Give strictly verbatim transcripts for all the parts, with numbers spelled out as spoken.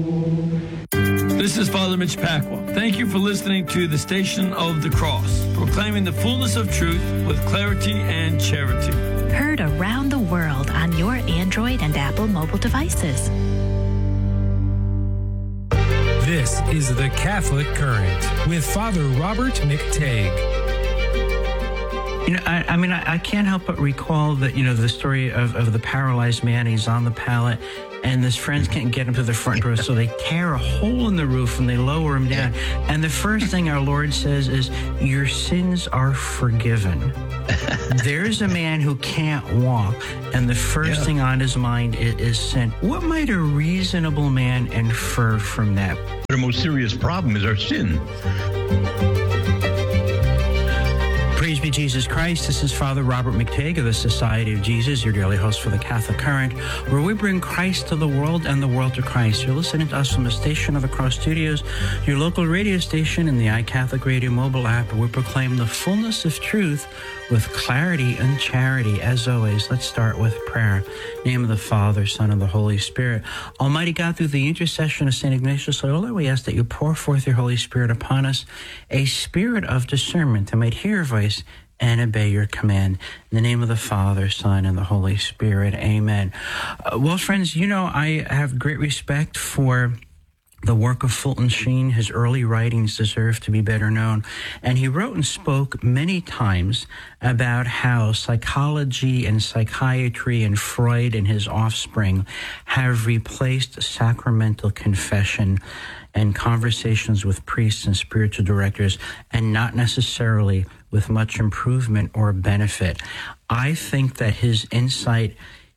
This is Father Mitch Pacwa. Thank you for listening to the Station of the Cross, proclaiming the fullness of truth with clarity and charity. Heard around the world on your Android and Apple mobile devices. This is The Catholic Current with Father Robert McTague. You know, I, I mean, I, I can't help but recall that, you know, the story of, of the paralyzed man. He's on the pallet, and his friends can't get him to the front row, so they tear a hole in the roof and they lower him down. And the first thing our Lord says is, your sins are forgiven. There's a man who can't walk, and the first yeah. thing on his mind is, is sin. What might a reasonable man infer from that? The most serious problem is our sin. Praise be Jesus Christ. This is Father Robert McTague of the Society of Jesus, your daily host for the Catholic Current, where we bring Christ to the world and the world to Christ. You're listening to us from the Station of the Cross Studios, your local radio station and the iCatholic Radio mobile app, where we proclaim the fullness of truth with clarity and charity. As always, let's start with prayer. In the name of the Father, Son, and the Holy Spirit. Almighty God, through the intercession of Saint Ignatius Loyola, we ask that you pour forth your Holy Spirit upon us, a spirit of discernment that might hear your voice and obey your command. In the name of the Father, Son, and the Holy Spirit. Amen. Uh, well, friends, you know, I have great respect for the work of Fulton Sheen. His early writings deserve to be better known. And he wrote and spoke many times about how psychology and psychiatry and Freud and his offspring have replaced sacramental confession and conversations with priests and spiritual directors, and not necessarily with much improvement or benefit. I think that his insight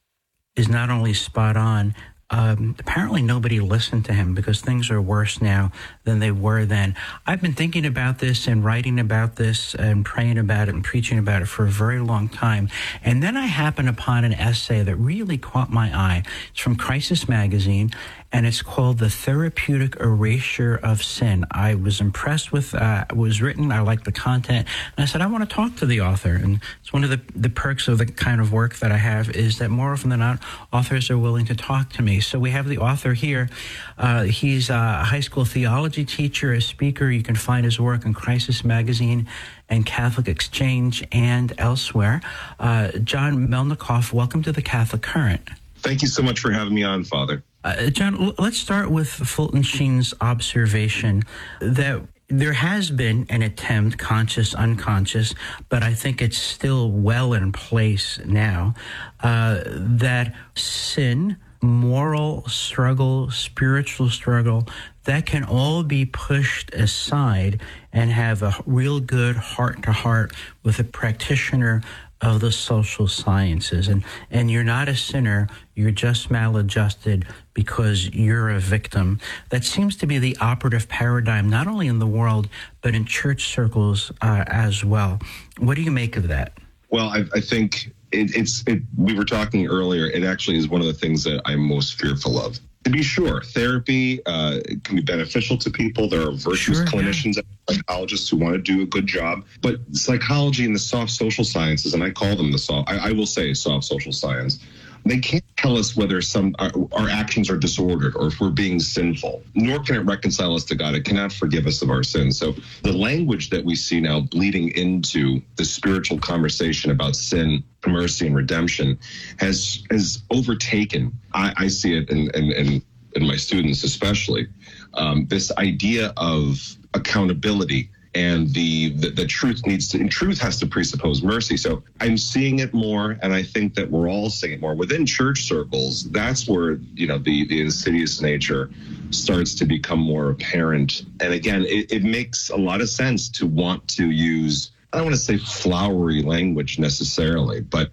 is not only spot on, Um, apparently nobody listened to him, because things are worse now than they were then. I've been thinking about this and writing about this and praying about it and preaching about it for a very long time. And then I happened upon an essay that really caught my eye. It's from Crisis Magazine, and it's called The Therapeutic Erasure of Sin. I was impressed with uh, it was written. I liked the content. And I said, I want to talk to the author. And it's one of the, the perks of the kind of work that I have, is that more often than not, authors are willing to talk to me. So we have the author here. Uh, he's a high school theology teacher, a speaker. You can find his work in Crisis Magazine and Catholic Exchange and elsewhere. Uh, John Melnikoff, welcome to the Catholic Current. Thank you so much for having me on, Father. Uh, John, let's start with Fulton Sheen's observation that there has been an attempt, conscious, unconscious, but I think it's still well in place now, uh, that sin, moral struggle, spiritual struggle, that can all be pushed aside and have a real good heart-to-heart with a practitioner of the social sciences. And, and you're not a sinner, you're just maladjusted because you're a victim. That seems to be the operative paradigm, not only in the world, but in church circles uh, as well. What do you make of that? Well, I, I think it, it's, it, we were talking earlier, it actually is one of the things that I'm most fearful of. To be sure, therapy uh, can be beneficial to people. There are virtuous sure, clinicians yeah. and psychologists who want to do a good job. But psychology and the soft social sciences, and I call them the soft, I, I will say soft social science, they can't tell us whether some our, our actions are disordered or if we're being sinful, nor can it reconcile us to God. It cannot forgive us of our sins. So the language that we see now bleeding into the spiritual conversation about sin, mercy, and redemption has has overtaken, I, I see it in, in, in, in my students especially, um, this idea of accountability. And the, the the truth needs to, and truth has to presuppose mercy. So I'm seeing it more, and I think that we're all seeing it more within church circles. That's where, you know, the, the insidious nature starts to become more apparent. And again, it, it makes a lot of sense to want to use, I don't want to say flowery language necessarily, but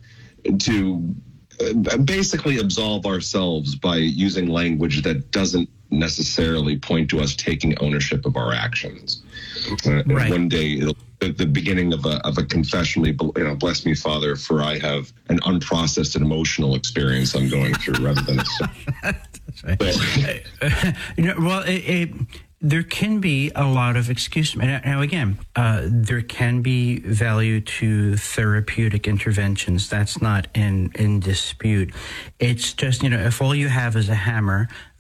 to basically absolve ourselves by using language that doesn't necessarily point to us taking ownership of our actions. Uh, right. One day, it'll, at the beginning of a of a confession, you know, bless me, Father, for I have an unprocessed and emotional experience I'm going through, rather than a. That's right. But, you know, well, it, it, there can be a lot of excuse. Now, again, uh, there can be value to therapeutic interventions. That's not in, in dispute. It's just, you know, if all you have is a hammer,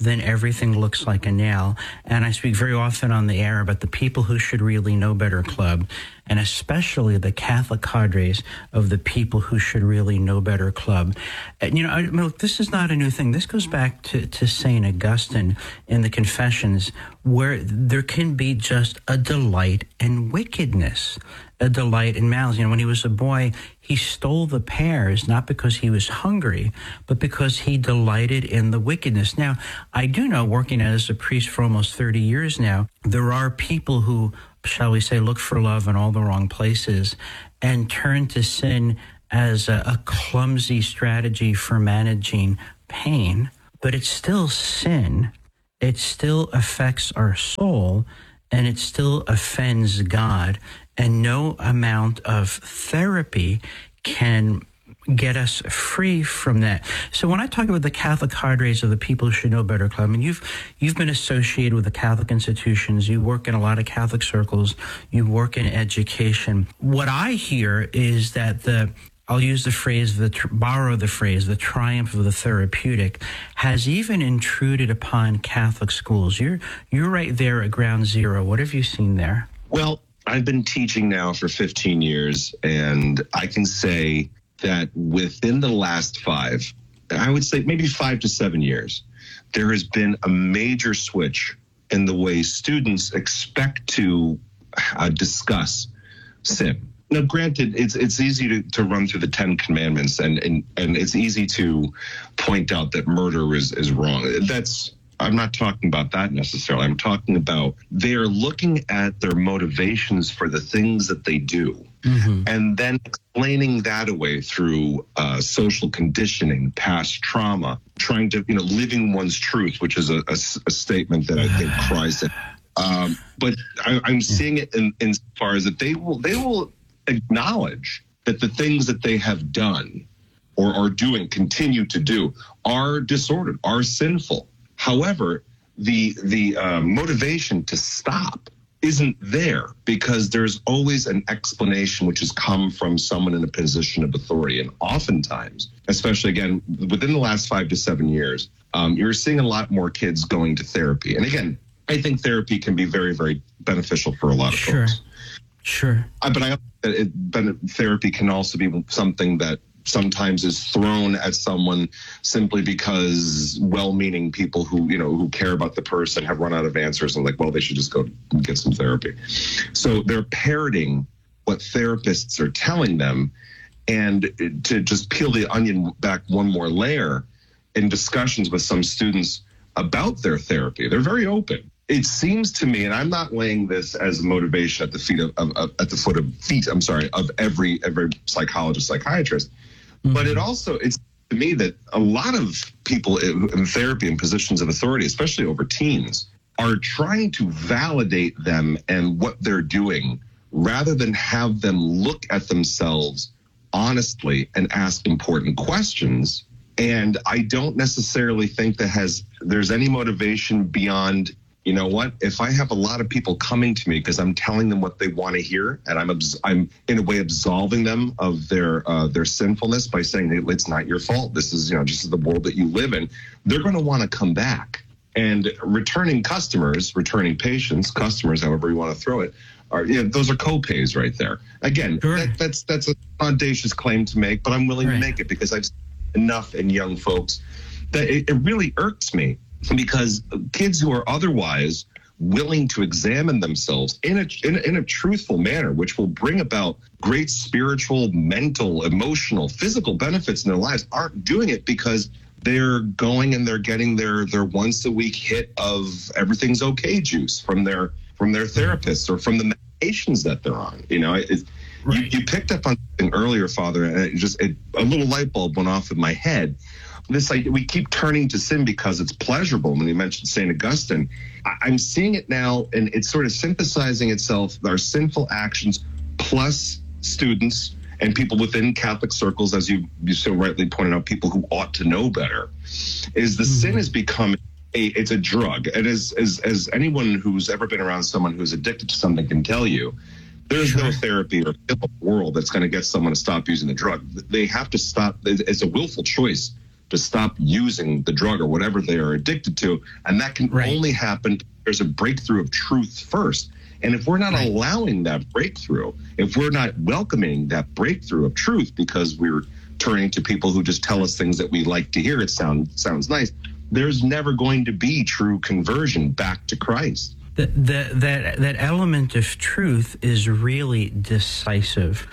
then everything looks like a nail. And I speak very often on the air about the People Who Should Really Know Better Club, and especially the Catholic cadres of the People Who Should Really Know Better Club. And, you know, I mean, look, this is not a new thing. This goes back to, to Saint Augustine in the Confessions, where there can be just a delight in wickedness, a delight in malice. You know, when he was a boy, he stole the pears, not because he was hungry, but because he delighted in the wickedness. Now, I do know, working as a priest for almost thirty years now, there are people who, shall we say, look for love in all the wrong places and turn to sin as a, a clumsy strategy for managing pain. But it's still sin. It still affects our soul, and it still offends God. And no amount of therapy can get us free from that. So when I talk about the Catholic cadres of the People Who Should Know Better Club, I mean, you've you've been associated with the Catholic institutions. You work in a lot of Catholic circles. You work in education. What I hear is that the I'll use the phrase, the borrow the phrase, the triumph of the therapeutic has even intruded upon Catholic schools. You're you're right there at ground zero. What have you seen there? Well, I've been teaching now for fifteen years, and I can say that within the last five, I would say maybe five to seven years, there has been a major switch in the way students expect to uh, discuss sin. Now, granted, it's it's easy to, to run through the Ten Commandments, and, and, and it's easy to point out that murder is, is wrong. That's I'm not talking about that necessarily. I'm talking about they're looking at their motivations for the things that they do, mm-hmm. and then explaining that away through uh, social conditioning, past trauma, trying to, you know, living one's truth, which is a, a, a statement that I think cries it. Um, but I, I'm seeing it in, in as far as that they will they will acknowledge that the things that they have done or are doing, continue to do, are disordered, are sinful. However, the the uh, motivation to stop isn't there because there's always an explanation which has come from someone in a position of authority. And oftentimes, especially again, within the last five to seven years, um, you're seeing a lot more kids going to therapy. And again, I think therapy can be very, very beneficial for a lot of sure. folks. Sure. Uh, but I it, but therapy can also be something that sometimes is thrown at someone simply because well-meaning people who, you know, who care about the person have run out of answers and like, well, they should just go and get some therapy. So they're parroting what therapists are telling them. And to just peel the onion back one more layer, in discussions with some students about their therapy, they're very open. It seems to me, and I'm not laying this as a motivation at the feet of, of, of at the foot of feet, I'm sorry, of every every psychologist, psychiatrist. Mm-hmm. But it also, it's to me that a lot of people in, in therapy and positions of authority, especially over teens, are trying to validate them and what they're doing rather than have them look at themselves honestly and ask important questions. And I don't necessarily think that has there's any motivation beyond, you know what, if I have a lot of people coming to me because I'm telling them what they want to hear, and I'm I'm in a way absolving them of their uh, their sinfulness by saying, hey, it's not your fault. This is, you know, just the world that you live in. They're going to want to come back. And returning customers, returning patients, customers, however you want to throw it, are, you know, those are co-pays right there. Again, sure. that, that's that's an audacious claim to make, but I'm willing right. to make it because I've seen enough in young folks that it, it really irks me. Because kids who are otherwise willing to examine themselves in a, in a in a truthful manner, which will bring about great spiritual, mental, emotional, physical benefits in their lives, aren't doing it because they're going and they're getting their their once a week hit of everything's okay juice from their from their therapists or from the medications that they're on. You know, it, right. you, you picked up on something earlier, Father, and it just it, a little light bulb went off in my head. This like we keep turning to sin because it's pleasurable. When you mentioned Saint Augustine, I, I'm seeing it now, and it's sort of synthesizing itself. Our sinful actions, plus students and people within Catholic circles, as you you so rightly pointed out, people who ought to know better, is the mm-hmm. sin has become a it's a drug. And as as as anyone who's ever been around someone who's addicted to something can tell you, there's sure. no therapy or world that's going to get someone to stop using the drug. They have to stop. It's a willful choice to stop using the drug or whatever they are addicted to. And that can Right. only happen if there's a breakthrough of truth first. And if we're not Right. allowing that breakthrough, if we're not welcoming that breakthrough of truth because we're turning to people who just tell us things that we like to hear, it sound, sounds nice, there's never going to be true conversion back to Christ. The, the, that that element of truth is really decisive.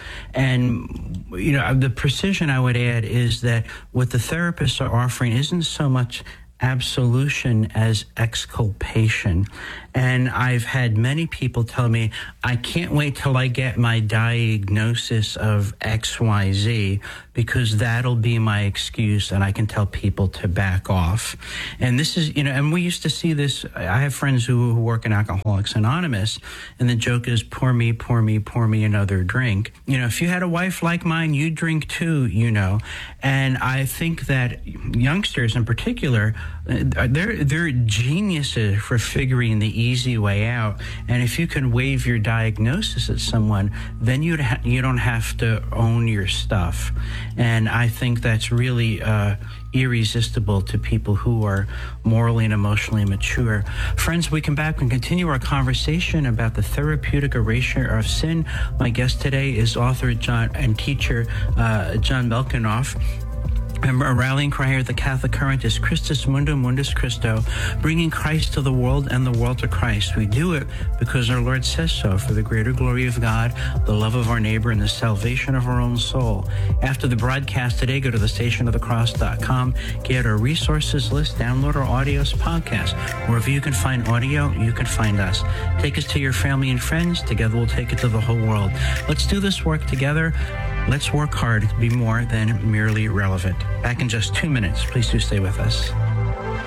And, you know, the precision I would add is that what the therapists are offering isn't so much absolution as exculpation. And I've had many people tell me, I can't wait till I get my diagnosis of X Y Z because that'll be my excuse and I can tell people to back off. And this is, you know, and we used to see this. I have friends who, who work in Alcoholics Anonymous, and the joke is, pour me, pour me, pour me another drink. You know, if you had a wife like mine, you'd drink too, you know. And I think that youngsters in particular, they're, they're geniuses for figuring the easy way out. And if you can waive your diagnosis at someone, then you'd ha- you don't have to own your stuff. And I think that's really uh, irresistible to people who are morally and emotionally mature. Friends, we come back and continue our conversation about the therapeutic erasure of sin. My guest today is author John and teacher uh, John Melkinoff. And our rallying cry here at the Catholic Current is Christus Mundum Mundus Christo, bringing Christ to the world and the world to Christ. We do it because our Lord says so, for the greater glory of God, the love of our neighbor, and the salvation of our own soul. After the broadcast today, go to the station of the cross dot com, get our resources list, download our audios podcast. Wherever you can find audio, you can find us. Take us to your family and friends. Together we'll take it to the whole world. Let's do this work together. Let's work hard to be more than merely relevant. Back in just two minutes. Please do stay with us.